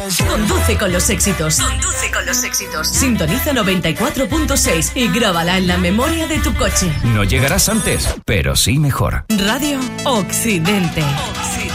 Conduce con los éxitos. Conduce con los éxitos. Sintoniza 94.6 y grábala en la memoria de tu coche. No llegarás antes, pero sí mejor. Radio Occidente. Occidente.